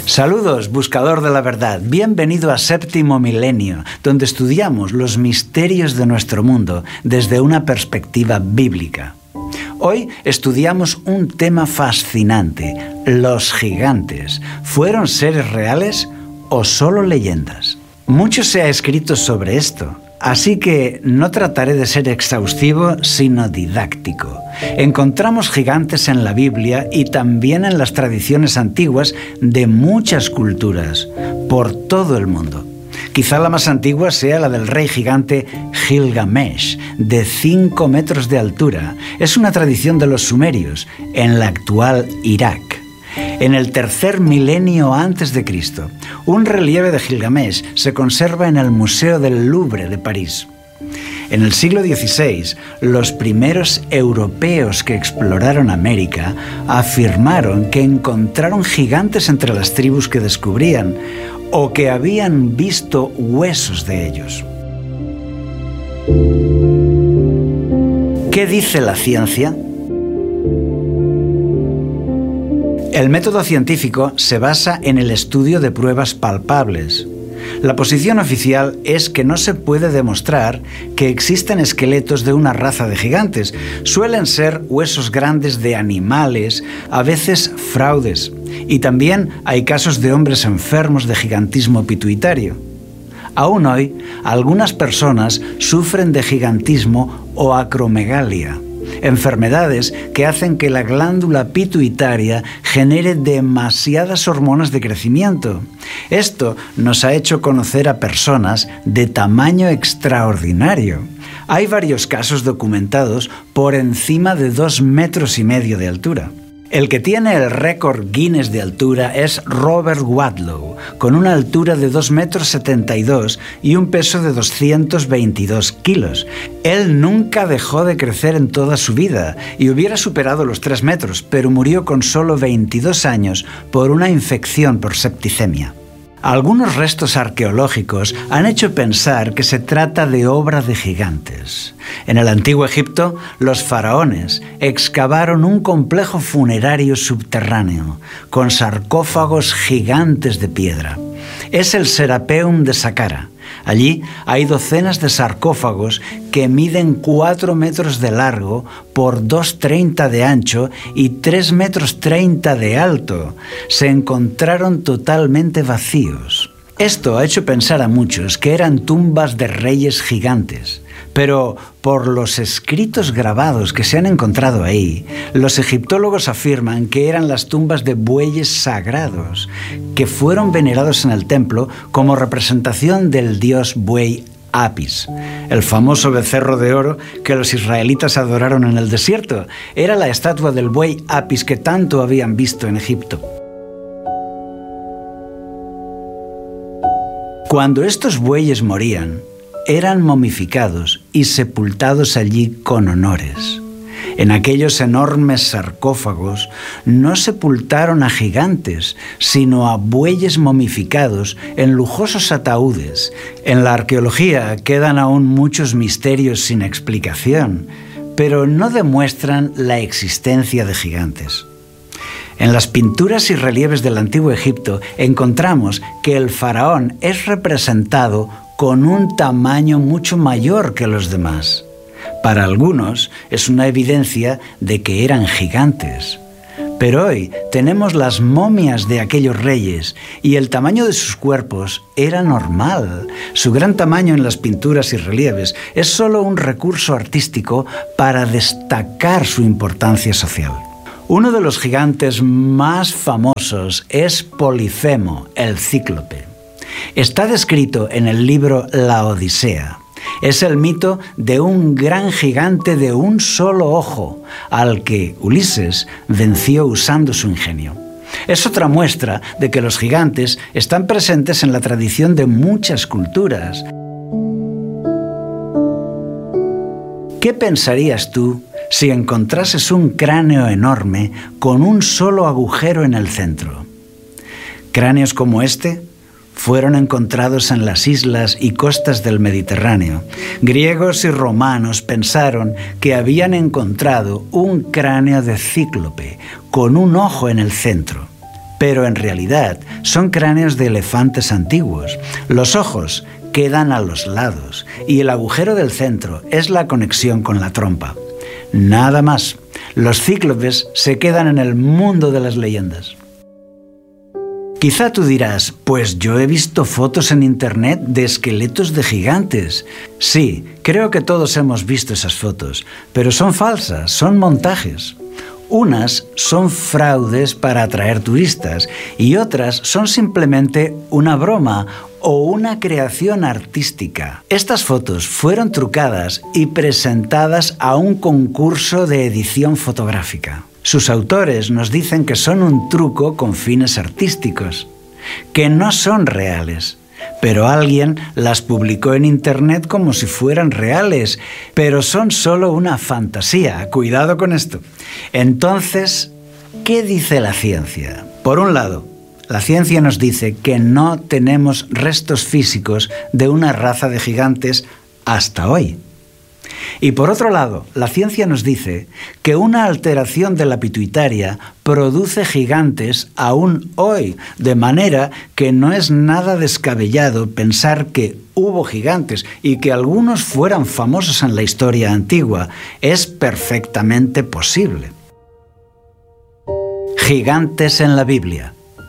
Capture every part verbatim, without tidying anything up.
Saludos, buscador de la verdad. Bienvenido a Séptimo Milenio, donde estudiamos los misterios de nuestro mundo desde una perspectiva bíblica. Hoy estudiamos un tema fascinante: los gigantes. ¿Fueron seres reales o solo leyendas? Mucho se ha escrito sobre esto, así que no trataré de ser exhaustivo, sino didáctico. Encontramos gigantes en la Biblia y también en las tradiciones antiguas de muchas culturas, por todo el mundo. Quizá la más antigua sea la del rey gigante Gilgamesh, de cinco metros de altura. Es una tradición de los sumerios, en la actual Irak. En el tercer milenio antes de Cristo, un relieve de Gilgamesh se conserva en el Museo del Louvre de París. En el siglo dieciséis, los primeros europeos que exploraron América afirmaron que encontraron gigantes entre las tribus que descubrían o que habían visto huesos de ellos. ¿Qué dice la ciencia? El método científico se basa en el estudio de pruebas palpables. La posición oficial es que no se puede demostrar que existen esqueletos de una raza de gigantes. Suelen ser huesos grandes de animales, a veces fraudes. Y también hay casos de hombres enfermos de gigantismo pituitario. Aún hoy, algunas personas sufren de gigantismo o acromegalia, enfermedades que hacen que la glándula pituitaria genere demasiadas hormonas de crecimiento. Esto nos ha hecho conocer a personas de tamaño extraordinario. Hay varios casos documentados por encima de dos metros y medio de altura. El que tiene el récord Guinness de altura es Robert Wadlow, con una altura de dos metros setenta y dos y un peso de doscientos veintidós kilos. Él nunca dejó de crecer en toda su vida y hubiera superado los tres metros, pero murió con solo veintidós años por una infección por septicemia. Algunos restos arqueológicos han hecho pensar que se trata de obra de gigantes. En el antiguo Egipto, los faraones excavaron un complejo funerario subterráneo con sarcófagos gigantes de piedra. Es el Serapeum de Saqqara. Allí hay docenas de sarcófagos que miden cuatro metros de largo por dos treinta de ancho y tres metros treinta de alto. Se encontraron totalmente vacíos. Esto ha hecho pensar a muchos que eran tumbas de reyes gigantes. Pero por los escritos grabados que se han encontrado ahí, los egiptólogos afirman que eran las tumbas de bueyes sagrados, que fueron venerados en el templo como representación del dios buey Apis, el famoso becerro de oro que los israelitas adoraron en el desierto. Era la estatua del buey Apis que tanto habían visto en Egipto. Cuando estos bueyes morían, eran momificados y sepultados allí con honores. En aquellos enormes sarcófagos no sepultaron a gigantes, sino a bueyes momificados en lujosos ataúdes. En la arqueología quedan aún muchos misterios sin explicación, pero no demuestran la existencia de gigantes. En las pinturas y relieves del antiguo Egipto encontramos que el faraón es representado con un tamaño mucho mayor que los demás. Para algunos es una evidencia de que eran gigantes. Pero hoy tenemos las momias de aquellos reyes y el tamaño de sus cuerpos era normal. Su gran tamaño en las pinturas y relieves es solo un recurso artístico para destacar su importancia social. Uno de los gigantes más famosos es Polifemo, el cíclope. Está descrito en el libro La Odisea. Es el mito de un gran gigante de un solo ojo, al que Ulises venció usando su ingenio. Es otra muestra de que los gigantes están presentes en la tradición de muchas culturas. ¿Qué pensarías tú si encontrases un cráneo enorme con un solo agujero en el centro? Cráneos como este fueron encontrados en las islas y costas del Mediterráneo. Griegos y romanos pensaron que habían encontrado un cráneo de cíclope con un ojo en el centro. pero en realidad son cráneos de elefantes antiguos. Los ojos quedan a los lados y el agujero del centro es la conexión con la trompa. Nada más. Los cíclopes se quedan en el mundo de las leyendas. Quizá tú dirás, pues yo he visto fotos en internet de esqueletos de gigantes. Sí, creo que todos hemos visto esas fotos, pero son falsas, son montajes. Unas son fraudes para atraer turistas y otras son simplemente una broma o una creación artística. Estas fotos fueron trucadas y presentadas a un concurso de edición fotográfica. Sus autores nos dicen que son un truco con fines artísticos, que no son reales. Pero alguien las publicó en internet como si fueran reales, pero son solo una fantasía. Cuidado con esto. Entonces, ¿qué dice la ciencia? Por un lado, la ciencia nos dice que no tenemos restos físicos de una raza de gigantes hasta hoy. Y por otro lado, la ciencia nos dice que una alteración de la pituitaria produce gigantes aún hoy, de manera que no es nada descabellado pensar que hubo gigantes y que algunos fueran famosos en la historia antigua. Es perfectamente posible. Gigantes en la Biblia.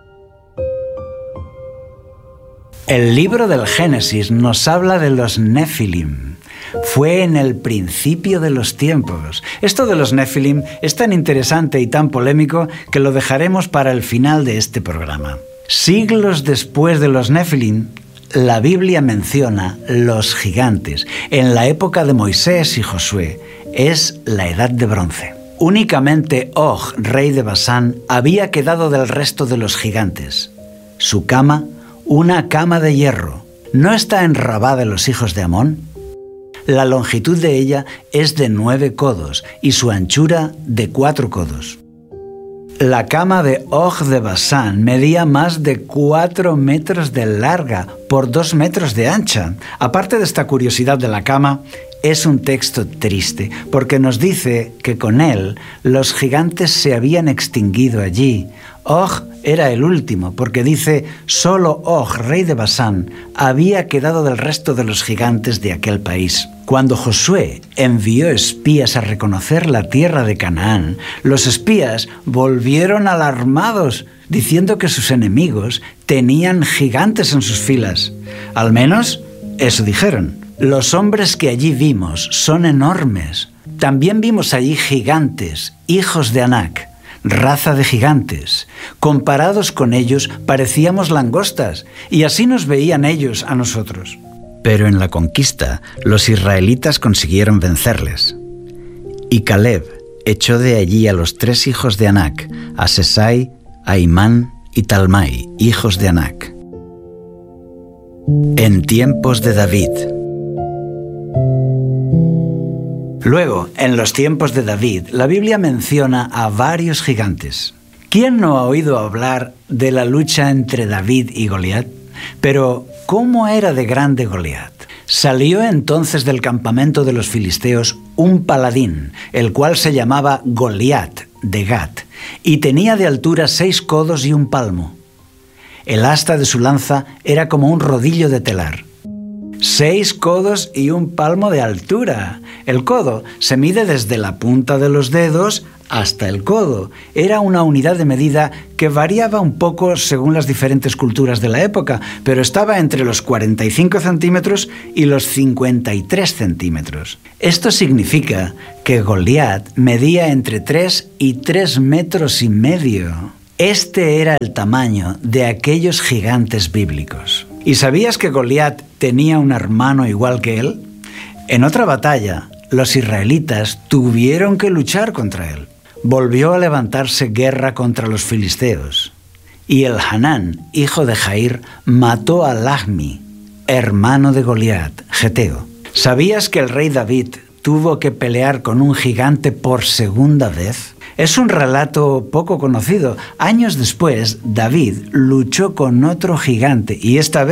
El libro del Génesis nos habla de los Nefilim. Fue en el principio de los tiempos. Esto de los Nefilim es tan interesante y tan polémico que lo dejaremos para el final de este programa. Siglos después de los Nefilim, la Biblia menciona los gigantes. En la época de Moisés y Josué es la Edad de Bronce. Únicamente Og, rey de Basán, había quedado del resto de los gigantes. Su cama, una cama de hierro. ¿No está en Rabá de los hijos de Amón? La longitud de ella es de nueve codos y su anchura de cuatro codos. La cama de Og de Basán medía más de cuatro metros de larga por dos metros de ancha. Aparte de esta curiosidad de la cama, es un texto triste porque nos dice que con él los gigantes se habían extinguido allí. Og era el último porque dice, solo Og, rey de Basán, había quedado del resto de los gigantes de aquel país. Cuando Josué envió espías a reconocer la tierra de Canaán, los espías volvieron alarmados, diciendo que sus enemigos tenían gigantes en sus filas. Al menos eso dijeron. Los hombres que allí vimos son enormes. También vimos allí gigantes, hijos de Anac, raza de gigantes. Comparados con ellos parecíamos langostas, y así nos veían ellos a nosotros. Pero en la conquista, los israelitas consiguieron vencerles. Y Caleb echó de allí a los tres hijos de Anac, a Sesai, a Imán y Talmai, hijos de Anac. En tiempos de David. Luego, en los tiempos de David, la Biblia menciona a varios gigantes. ¿Quién no ha oído hablar de la lucha entre David y Goliat? Pero, ¿cómo era de grande Goliat? Salió entonces del campamento de los filisteos un paladín, el cual se llamaba Goliat de Gat, y tenía de altura seis codos y un palmo. El asta de su lanza era como un rodillo de telar. Seis codos y un palmo de altura. El codo se mide desde la punta de los dedos hasta el codo. Era una unidad de medida que variaba un poco según las diferentes culturas de la época, pero estaba entre los cuarenta y cinco centímetros y los cincuenta y tres centímetros. Esto significa que Goliat medía entre tres y tres metros y medio. Este era el tamaño de aquellos gigantes bíblicos. ¿Y sabías que Goliat tenía un hermano igual que él? En otra batalla, los israelitas tuvieron que luchar contra él. Volvió a levantarse guerra contra los filisteos. Y el Hanán, hijo de Jair, mató a Lahmi, hermano de Goliat, geteo. ¿Sabías que el rey David tuvo que pelear con un gigante por segunda vez? Es un relato poco conocido. Años después, David luchó con otro gigante y esta vez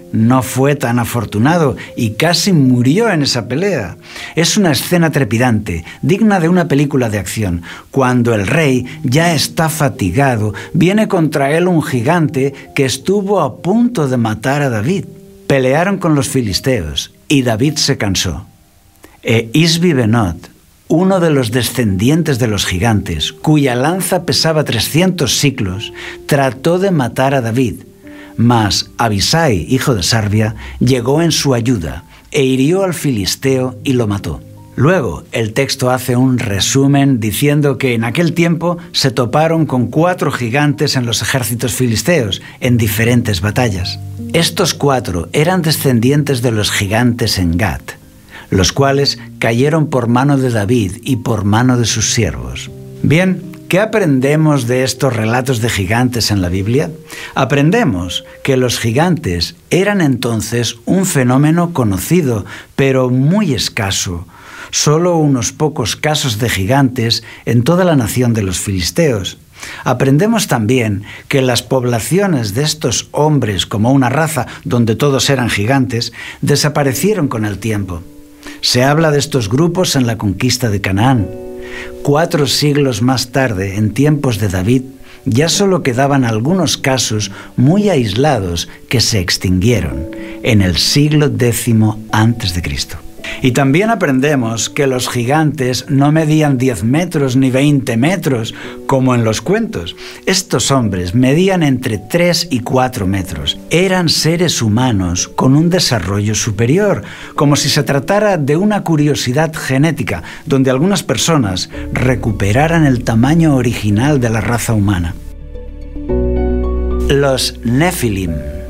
no fue tan afortunado y casi murió en esa pelea. Es una escena trepidante, digna de una película de acción. Cuando el rey ya está fatigado, viene contra él un gigante que estuvo a punto de matar a David. Pelearon con los filisteos y David se cansó. E Isbi-Benot, uno de los descendientes de los gigantes, cuya lanza pesaba trescientos siclos, trató de matar a David. Mas Abisai, hijo de Sarbia, llegó en su ayuda e hirió al filisteo y lo mató. Luego, el texto hace un resumen diciendo que en aquel tiempo se toparon con cuatro gigantes en los ejércitos filisteos en diferentes batallas. Estos cuatro eran descendientes de los gigantes en Gat, los cuales cayeron por mano de David y por mano de sus siervos. Bien, ¿qué aprendemos de estos relatos de gigantes en la Biblia? Aprendemos que los gigantes eran entonces un fenómeno conocido, pero muy escaso. Solo unos pocos casos de gigantes en toda la nación de los filisteos. Aprendemos también que las poblaciones de estos hombres, como una raza donde todos eran gigantes, desaparecieron con el tiempo. Se habla de estos grupos en la conquista de Canaán. Cuatro siglos más tarde, en tiempos de David, ya solo quedaban algunos casos muy aislados que se extinguieron en el siglo décimo antes de Cristo. Y también aprendemos que los gigantes no medían diez metros ni veinte metros, como en los cuentos. Estos hombres medían entre tres y cuatro metros. Eran seres humanos con un desarrollo superior, como si se tratara de una curiosidad genética, donde algunas personas recuperaran el tamaño original de la raza humana. Los Nefilim.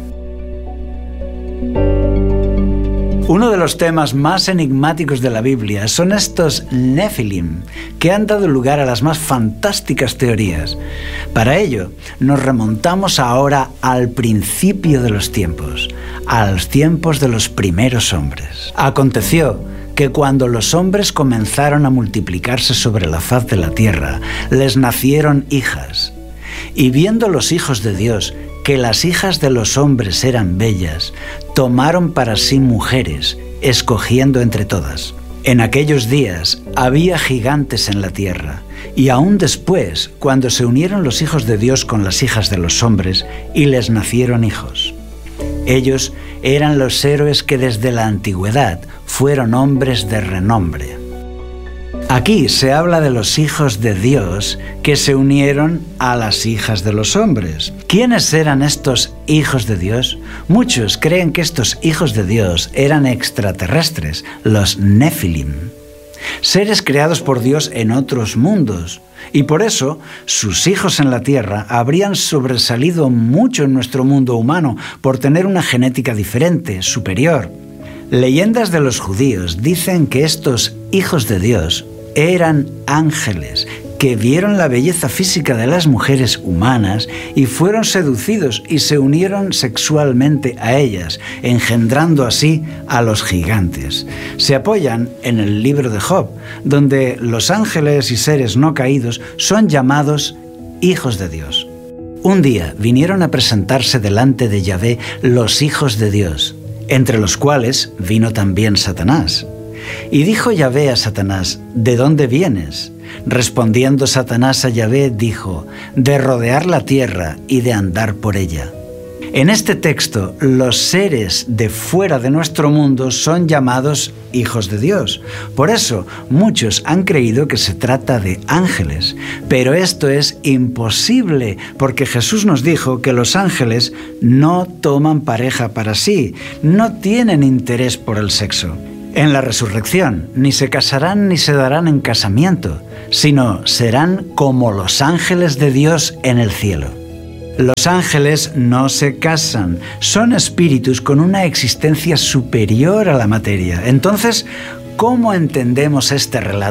Uno de los temas más enigmáticos de la Biblia son estos Nefilim, que han dado lugar a las más fantásticas teorías. Para ello, nos remontamos ahora al principio de los tiempos, a los tiempos de los primeros hombres. Aconteció que cuando los hombres comenzaron a multiplicarse sobre la faz de la tierra, les nacieron hijas. Y viendo los hijos de Dios que las hijas de los hombres eran bellas, tomaron para sí mujeres, escogiendo entre todas. En aquellos días había gigantes en la tierra, y aún después, cuando se unieron los hijos de Dios con las hijas de los hombres, y les nacieron hijos. Ellos eran los héroes que desde la antigüedad fueron hombres de renombre. Aquí se habla de los hijos de Dios que se unieron a las hijas de los hombres. ¿Quiénes eran estos hijos de Dios? Muchos creen que estos hijos de Dios eran extraterrestres, los Nefilim, seres creados por Dios en otros mundos. Y por eso, sus hijos en la tierra habrían sobresalido mucho en nuestro mundo humano por tener una genética diferente, superior. Leyendas de los judíos dicen que estos hijos de Dios eran ángeles que vieron la belleza física de las mujeres humanas y fueron seducidos y se unieron sexualmente a ellas, engendrando así a los gigantes. Se apoyan en el libro de Job, donde los ángeles y seres no caídos son llamados hijos de Dios. Un día vinieron a presentarse delante de Yahvé los hijos de Dios, entre los cuales vino también Satanás. Y dijo Yahvé a Satanás, ¿de dónde vienes? Respondiendo Satanás a Yahvé, dijo, de rodear la tierra y de andar por ella. En este texto, los seres de fuera de nuestro mundo son llamados hijos de Dios. Por eso, muchos han creído que se trata de ángeles. Pero esto es imposible, porque Jesús nos dijo que los ángeles no toman pareja para sí, no tienen interés por el sexo. En la resurrección, ni se casarán ni se darán en casamiento, sino serán como los ángeles de Dios en el cielo. Los ángeles no se casan, son espíritus con una existencia superior a la materia. Entonces, ¿cómo entendemos este relato?